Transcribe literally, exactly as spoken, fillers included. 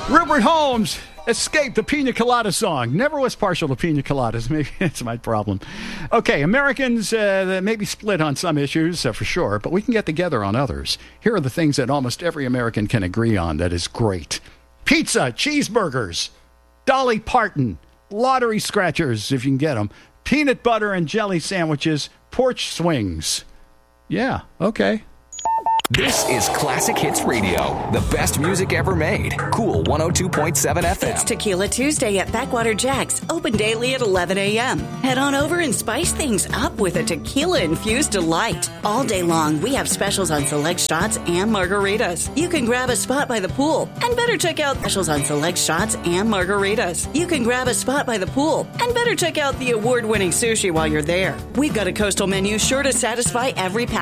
Rupert Holmes escaped the pina colada song. Never was partial to pina coladas. Maybe that's my problem. Okay, Americans uh, may be split on some issues, uh, for sure, but we can get together on others. Here are the things that almost every American can agree on that is great. Pizza, cheeseburgers, Dolly Parton, lottery scratchers, if you can get them, peanut butter and jelly sandwiches, porch swings. Yeah, okay. This is Classic Hits Radio, the best music ever made. Cool one oh two point seven F M. It's Tequila Tuesday at Backwater Jack's, open daily at eleven a.m. Head on over and spice things up with a tequila-infused delight. All day long, we have specials on select shots and margaritas. You can grab a spot by the pool, and better check out specials on select shots and margaritas. You can grab a spot by the pool, and better check out the award-winning sushi while you're there. We've got a coastal menu sure to satisfy every palate.